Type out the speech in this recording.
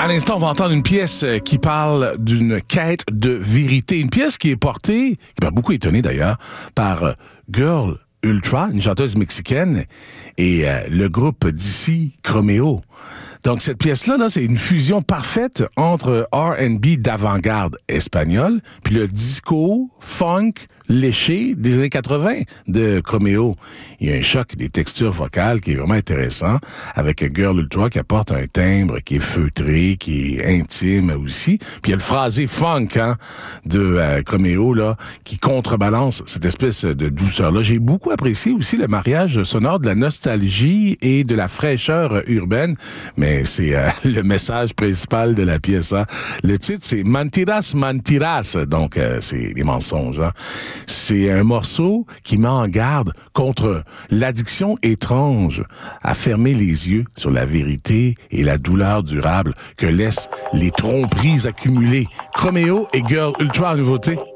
À l'instant, on va entendre une pièce qui parle d'une quête de vérité. Une pièce qui est portée, qui m'a beaucoup étonné d'ailleurs, par Girl Ultra, une chanteuse mexicaine, et le groupe d'ici, Chromeo. Donc, cette pièce-là, c'est une fusion parfaite entre R&B d'avant-garde espagnol, puis le disco, funk, léché des années 80 de Chromeo. Il y a un choc des textures vocales qui est vraiment intéressant, avec Girl Ultra qui apporte un timbre qui est feutré, qui est intime aussi. Puis il y a le phrasé funk de Chromeo là, qui contrebalance cette espèce de douceur-là. J'ai beaucoup apprécié aussi le mariage sonore de la nostalgie et de la fraîcheur urbaine, mais c'est le message principal de la pièce. Le titre, c'est Mentiras, Mentiras, donc c'est les mensonges. C'est un morceau qui met en garde contre l'addiction étrange à fermer les yeux sur la vérité et la douleur durable que laissent les tromperies accumulées. Chromeo et Girl Ultra en nouveauté.